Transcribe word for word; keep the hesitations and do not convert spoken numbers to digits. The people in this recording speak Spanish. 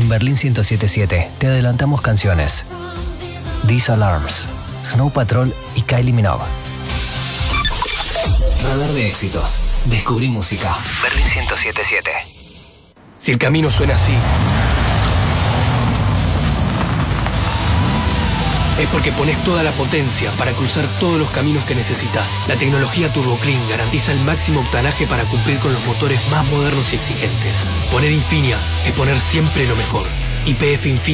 Berlín ciento setenta y siete te adelantamos canciones. These Alarms, Snow Patrol y Kylie Minogue. Radar de éxitos. Descubrí música. Berlín ciento setenta y siete. Si el camino suena así, es porque pones toda la potencia para cruzar todos los caminos que necesitas. La tecnología Turbo Clean garantiza el máximo octanaje para cumplir con los motores más modernos y exigentes. Poner Infinia es poner siempre lo mejor. Y P F Infinia